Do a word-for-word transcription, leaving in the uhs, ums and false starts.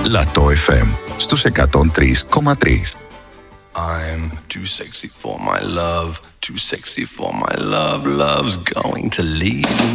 Λατό εφ εμ στους εκατόν τρία κόμμα τρία. I'm too sexy for my love, too sexy for my love, love's going to leave.